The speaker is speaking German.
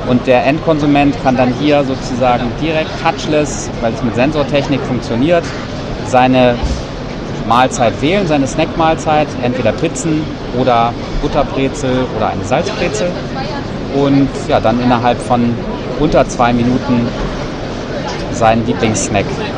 Und der Endkonsument kann dann hier sozusagen direkt touchless, weil es mit Sensortechnik funktioniert, seine Mahlzeit wählen, seine Snackmahlzeit, entweder Pizzen oder Butterbrezel oder eine Salzbrezel. Und ja, dann innerhalb von unter 2 Minuten seinen Lieblingssnack